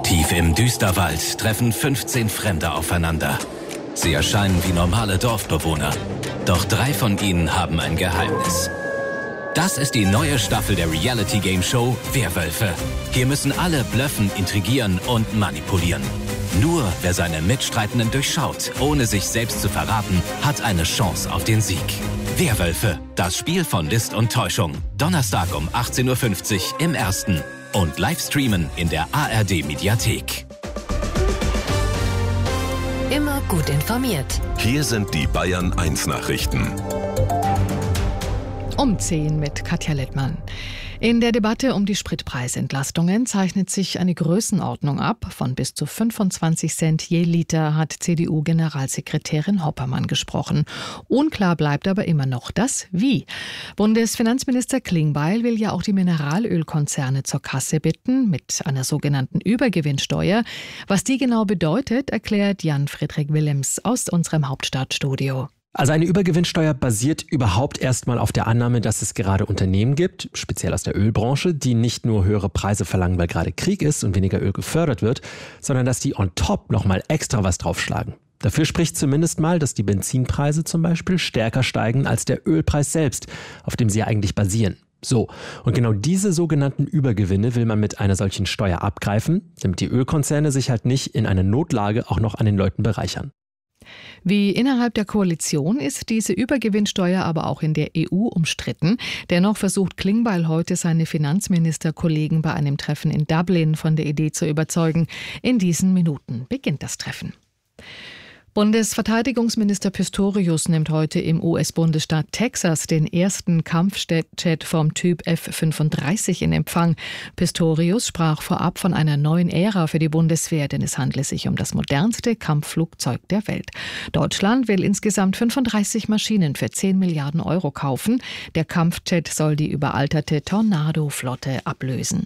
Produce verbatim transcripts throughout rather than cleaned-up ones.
Tief im Düsterwald treffen fünfzehn Fremde aufeinander. Sie erscheinen wie normale Dorfbewohner. Doch drei von ihnen haben ein Geheimnis. Das ist die neue Staffel der Reality-Game-Show Werwölfe. Hier müssen alle blöffen, intrigieren und manipulieren. Nur wer seine Mitstreitenden durchschaut, ohne sich selbst zu verraten, hat eine Chance auf den Sieg. Werwölfe, das Spiel von List und Täuschung. Donnerstag um achtzehn Uhr fünfzig im Ersten. Und Livestreamen in der A R D-Mediathek. Immer gut informiert. Hier sind die Bayern eins Nachrichten. Um zehn mit Katja Lettmann. In der Debatte um die Spritpreisentlastungen zeichnet sich eine Größenordnung ab. Von bis zu fünfundzwanzig Cent je Liter hat C D U-Generalsekretärin Hoppermann gesprochen. Unklar bleibt aber immer noch das Wie. Bundesfinanzminister Klingbeil will ja auch die Mineralölkonzerne zur Kasse bitten mit einer sogenannten Übergewinnsteuer. Was die genau bedeutet, erklärt Jan-Friedrich Willems aus unserem Hauptstadtstudio. Also eine Übergewinnsteuer basiert überhaupt erstmal auf der Annahme, dass es gerade Unternehmen gibt, speziell aus der Ölbranche, die nicht nur höhere Preise verlangen, weil gerade Krieg ist und weniger Öl gefördert wird, sondern dass die on top nochmal extra was draufschlagen. Dafür spricht zumindest mal, dass die Benzinpreise zum Beispiel stärker steigen als der Ölpreis selbst, auf dem sie ja eigentlich basieren. So, und genau diese sogenannten Übergewinne will man mit einer solchen Steuer abgreifen, damit die Ölkonzerne sich halt nicht in einer Notlage auch noch an den Leuten bereichern. Wie innerhalb der Koalition ist diese Übergewinnsteuer aber auch in der E U umstritten. Dennoch versucht Klingbeil heute seine Finanzministerkollegen bei einem Treffen in Dublin von der Idee zu überzeugen. In diesen Minuten beginnt das Treffen. Bundesverteidigungsminister Pistorius nimmt heute im U S-Bundesstaat Texas den ersten Kampfjet vom Typ F fünfunddreißig in Empfang. Pistorius sprach vorab von einer neuen Ära für die Bundeswehr, denn es handle sich um das modernste Kampfflugzeug der Welt. Deutschland will insgesamt fünfunddreißig Maschinen für zehn Milliarden Euro kaufen. Der Kampfjet soll die überalterte Tornado-Flotte ablösen.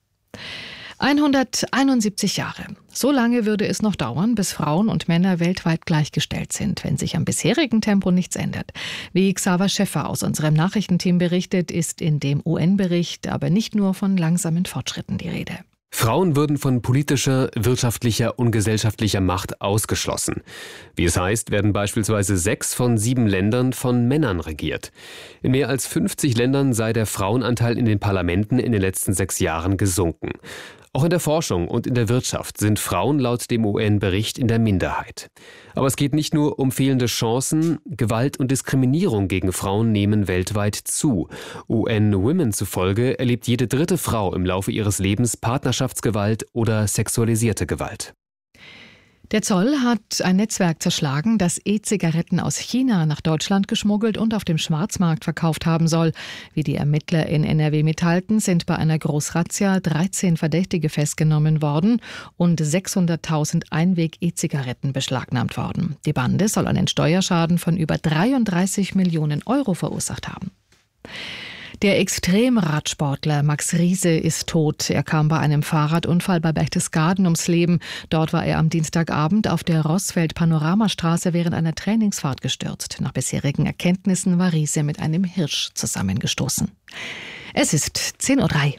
hunderteinundsiebzig Jahre. So lange würde es noch dauern, bis Frauen und Männer weltweit gleichgestellt sind, wenn sich am bisherigen Tempo nichts ändert. Wie Xaver Schäffer aus unserem Nachrichtenteam berichtet, ist in dem U N-Bericht aber nicht nur von langsamen Fortschritten die Rede. Frauen würden von politischer, wirtschaftlicher und gesellschaftlicher Macht ausgeschlossen. Wie es heißt, werden beispielsweise sechs von sieben Ländern von Männern regiert. In mehr als fünfzig Ländern sei der Frauenanteil in den Parlamenten in den letzten sechs Jahren gesunken. Auch in der Forschung und in der Wirtschaft sind Frauen laut dem U N-Bericht in der Minderheit. Aber es geht nicht nur um fehlende Chancen, Gewalt und Diskriminierung gegen Frauen nehmen weltweit zu. U N Women zufolge erlebt jede dritte Frau im Laufe ihres Lebens Partnerschaftsgewalt oder sexualisierte Gewalt. Der Zoll hat ein Netzwerk zerschlagen, das E-Zigaretten aus China nach Deutschland geschmuggelt und auf dem Schwarzmarkt verkauft haben soll. Wie die Ermittler in N R W mitteilten, sind bei einer Großrazzia dreizehn Verdächtige festgenommen worden und sechshunderttausend Einweg-E-Zigaretten beschlagnahmt worden. Die Bande soll einen Steuerschaden von über dreiunddreißig Millionen Euro verursacht haben. Der Extremradsportler Max Riese ist tot. Er kam bei einem Fahrradunfall bei Berchtesgaden ums Leben. Dort war er am Dienstagabend auf der Rossfeld-Panoramastraße während einer Trainingsfahrt gestürzt. Nach bisherigen Erkenntnissen war Riese mit einem Hirsch zusammengestoßen. Es ist zehn Uhr drei.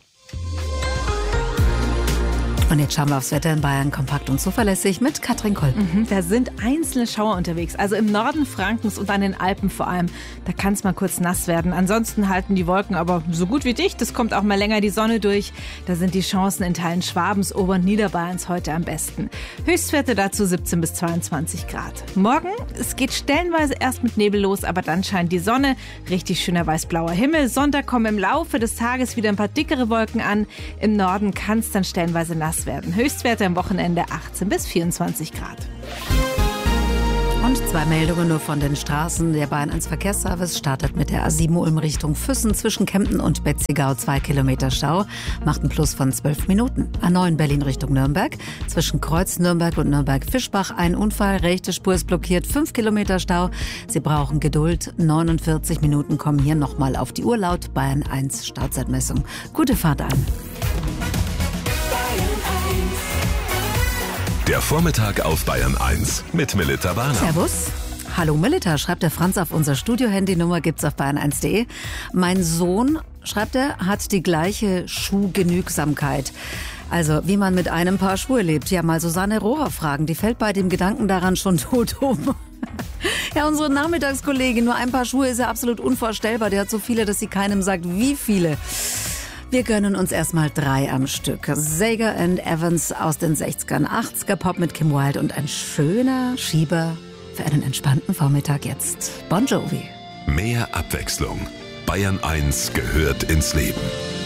Und jetzt schauen wir aufs Wetter in Bayern, kompakt und zuverlässig mit Katrin Koll. Mhm, da sind einzelne Schauer unterwegs, also im Norden Frankens und an den Alpen vor allem. Da kann es mal kurz nass werden. Ansonsten halten die Wolken aber so gut wie dicht. Es kommt auch mal länger die Sonne durch. Da sind die Chancen in Teilen Schwabens, Ober- und Niederbayerns heute am besten. Höchstwerte dazu siebzehn bis zweiundzwanzig Grad. Morgen, es geht stellenweise erst mit Nebel los, aber dann scheint die Sonne. Richtig schöner weiß-blauer Himmel. Sonntag kommen im Laufe des Tages wieder ein paar dickere Wolken an. Im Norden kann es dann stellenweise nass werden. Höchstwerte am Wochenende achtzehn bis vierundzwanzig Grad. Und zwei Meldungen nur von den Straßen. Der Bayern eins Verkehrsservice startet mit der A sieben Ulm Richtung Füssen zwischen Kempten und Betzigau. Zwei Kilometer Stau, macht einen Plus von zwölf Minuten. A neun Berlin Richtung Nürnberg. Zwischen Kreuz Nürnberg und Nürnberg-Fischbach ein Unfall. Rechte Spur ist blockiert, fünf Kilometer Stau. Sie brauchen Geduld. neunundvierzig Minuten kommen hier nochmal auf die Uhr laut Bayern eins Startzeitmessung. Gute Fahrt an. Der Vormittag auf Bayern eins mit Melita Barner. Servus. Hallo Melita, schreibt der Franz auf unser Studio-Handynummer, gibt's auf bayern eins punkt de. Mein Sohn, schreibt er, hat die gleiche Schuhgenügsamkeit. Also, wie man mit einem Paar Schuhe lebt. Ja, mal Susanne Rohrer fragen. Die fällt bei dem Gedanken daran schon tot um. Ja, unsere Nachmittagskollegin, nur ein Paar Schuhe ist ja absolut unvorstellbar. Der hat so viele, dass sie keinem sagt, wie viele. Wir gönnen uns erstmal drei am Stück. Sager and Evans aus den sechzigern, achtziger Pop mit Kim Wilde und ein schöner Schieber für einen entspannten Vormittag jetzt. Bon Jovi. Mehr Abwechslung. Bayern eins gehört ins Leben.